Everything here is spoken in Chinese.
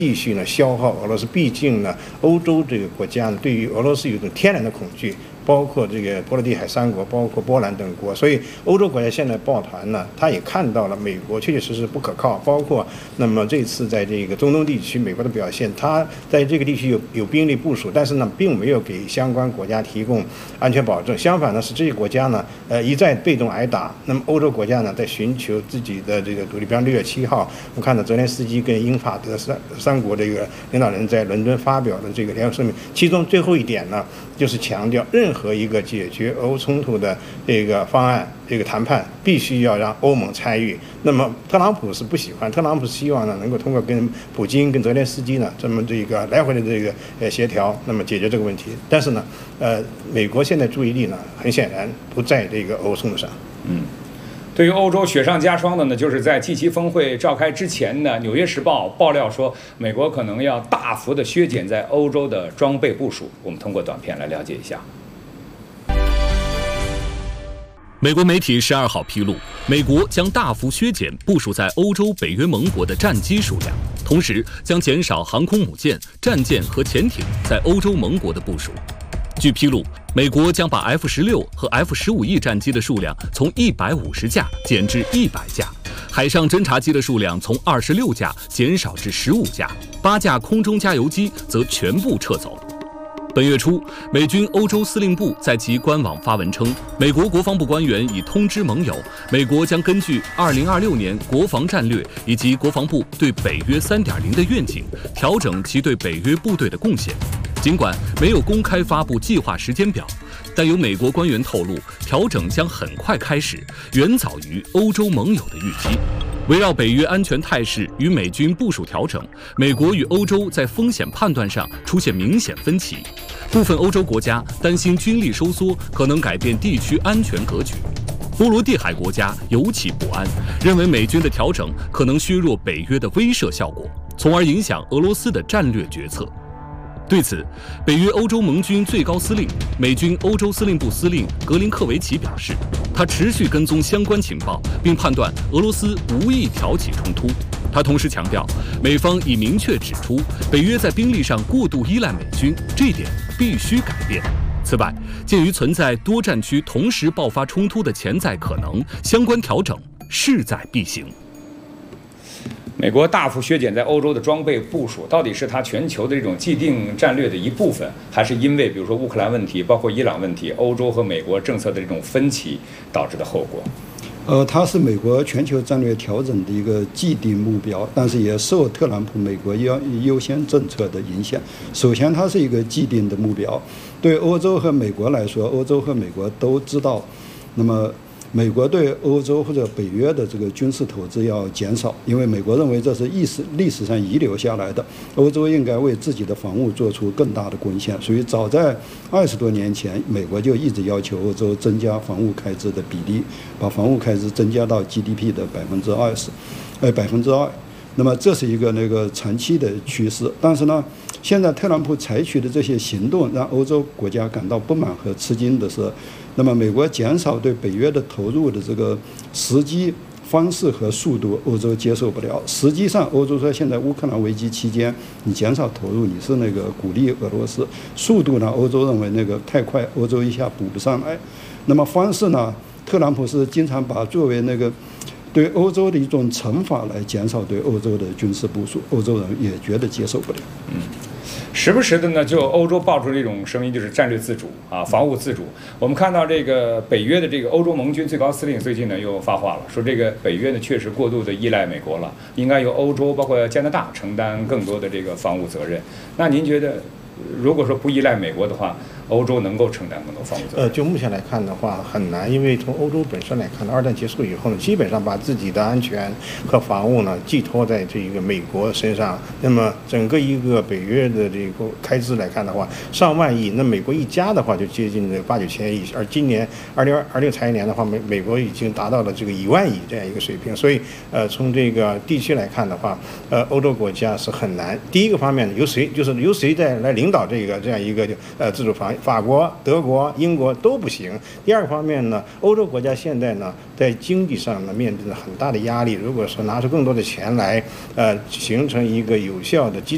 继续呢消耗俄罗斯。毕竟呢，欧洲这个国家呢，对于俄罗斯有一种天然的恐惧。包括这个波罗的海三国，包括波兰等国，所以欧洲国家现在抱团呢，他也看到了美国确确实实不可靠。包括那么这次在这个中东地区，美国的表现，他在这个地区有兵力部署，但是呢，并没有给相关国家提供安全保证。相反呢，是这些国家呢，一再被动挨打。那么欧洲国家呢，在寻求自己的这个独立。比方6月7号，我看到泽连斯基跟英法德三国这个领导人在伦敦发表的这个联合声明，其中最后一点呢，就是强调任何一个解决俄乌冲突的这个方案、这个谈判，必须要让欧盟参与。那么特朗普是不喜欢，特朗普希望呢能够通过跟普京、跟泽连斯基呢这么这个来回的这个协调，那么解决这个问题。但是呢，美国现在注意力呢，很显然不在这个俄乌冲突上。 对于欧洲雪上加霜的呢，就是在 G7峰会召开之前呢，《纽约时报》爆料说，美国可能要大幅的削减在欧洲的装备部署。我们通过短片来了解一下。 美国媒体12号披露，美国将大幅削减部署在欧洲北约盟国的战机数量，同时将减少航空母舰、战舰和潜艇在欧洲盟国的部署。据披露，美国将把 F-16和 F-15E 战机的数量从150架减至100架，海上侦察机的数量从26架减少至15架，8架空中加油机则全部撤走。本月初，美军欧洲司令部在其官网发文称，美国国防部官员已通知盟友，美国将根据2026年国防战略以及国防部对北约3.0的愿景，调整其对北约部队的贡献。尽管没有公开发布计划时间表，但有美国官员透露，调整将很快开始，远早于欧洲盟友的预期。围绕北约安全态势与美军部署调整，美国与欧洲在风险判断上出现明显分歧。部分欧洲国家担心军力收缩可能改变地区安全格局，波罗的海国家尤其不安，认为美军的调整可能削弱北约的威慑效果，从而影响俄罗斯的战略决策。对此，北约欧洲盟军最高司令、美军欧洲司令部司令格林克维奇表示，他持续跟踪相关情报，并判断俄罗斯无意挑起冲突。他同时强调，美方已明确指出，北约在兵力上过度依赖美军，这点必须改变。此外，鉴于存在多战区同时爆发冲突的潜在可能，相关调整势在必行。 美国大幅削减在欧洲的装备部署，到底是它全球的这种既定战略的一部分，还是因为比如说乌克兰问题、包括伊朗问题、欧洲和美国政策的这种分歧导致的后果？ 它是美国全球战略调整的一个既定目标，但是也受特朗普美国优先政策的影响。首先，它是一个既定的目标，对欧洲和美国来说，欧洲和美国都知道，那么美国对欧洲或者北约的这个军事投资要减少，因为美国认为这是历史上遗留下来的，欧洲应该为自己的防务做出更大的贡献。所以早在20多年前，美国就一直要求欧洲增加防务开支的比例，把防务开支增加到 GDP 的2%。那么这是一个长期的趋势，但是呢，现在特朗普采取的这些行动让欧洲国家感到不满和吃惊的是，那么美国减少对北约的投入的这个时机、方式和速度，欧洲接受不了。实际上，欧洲说现在乌克兰危机期间，你减少投入，你是鼓励俄罗斯。速度呢，欧洲认为太快，欧洲一下补不上来。那么方式呢，特朗普是经常把作为对欧洲的一种惩罚来减少对欧洲的军事部署，欧洲人也觉得接受不了。 时不时的呢，就欧洲爆出这种声音，就是战略自主啊，防务自主。我们看到这个北约的这个欧洲盟军最高司令最近呢又发话了，说这个北约呢确实过度的依赖美国了，应该由欧洲包括加拿大承担更多的这个防务责任。那您觉得，如果说不依赖美国的话，欧洲能够承担更多防务责任？ 就目前来看的话，很难，因为从欧洲本身来看，二战结束以后呢，基本上把自己的安全和防务呢寄托在这个美国身上。那么整个一个北约的这个开支来看的话，上万亿，那美国一家的话就接近8、9千亿，而今年2026财年的话，美国已经达到了这个1万亿这样一个水平。所以从这个地区来看的话，欧洲国家是很难。第一个方面由谁再来领导这样一个自主防。法国、德国、英国都不行。第二个方面呢，欧洲国家现在呢，在经济上呢面临着很大的压力。如果说拿出更多的钱来，形成一个有效的基